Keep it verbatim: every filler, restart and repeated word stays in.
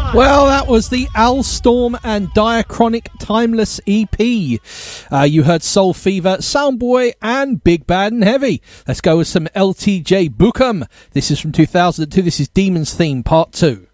Well, that was the Alstorm and Diachronic Timeless E P. Uh, you heard Soul Fever, Soundboy, and Big Bad and Heavy. Let's go with some L T J Bukem. This is from two thousand two. This is Demon's Theme Part two.